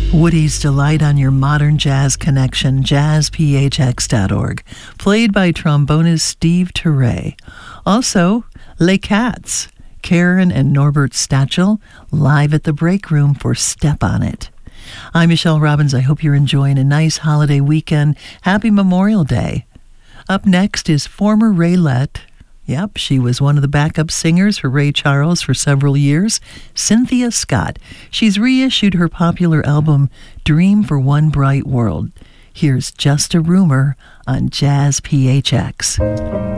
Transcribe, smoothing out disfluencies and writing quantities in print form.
Woody's Delight on your modern jazz connection, jazzphx.org. Played by trombonist Steve Turre. Also, Les Cats, Karen and Norbert Stachel, live at the Break Room for Step on It. I'm Michelle Robbins. I hope you're enjoying a nice holiday weekend. Happy Memorial Day. Up next is former Raylette. Yep, she was one of the backup singers for Ray Charles for several years, Cynthia Scott. She's reissued her popular album, Dream for One Bright World. Here's Just a Rumor on Jazz PHX.